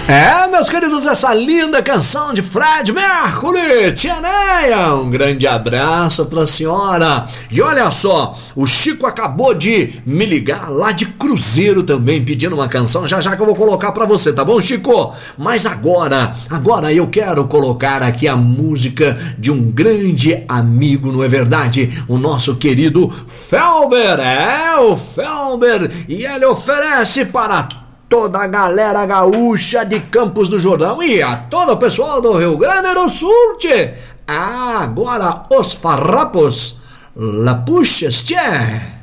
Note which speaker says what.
Speaker 1: Meus queridos, essa linda canção de Fred Mercury, Tia Neia, um grande abraço pra senhora. E olha só, o Chico acabou de me ligar lá de Cruzeiro também, pedindo uma canção, já que eu vou colocar pra você, tá bom, Chico? Mas agora eu quero colocar aqui a música de um grande amigo, não é verdade? O nosso querido Felber, o Felber, e ele oferece para toda a galera gaúcha de Campos do Jordão e a todo o pessoal do Rio Grande do Sul, tchê. Agora os farrapos, lapuxas, tchê.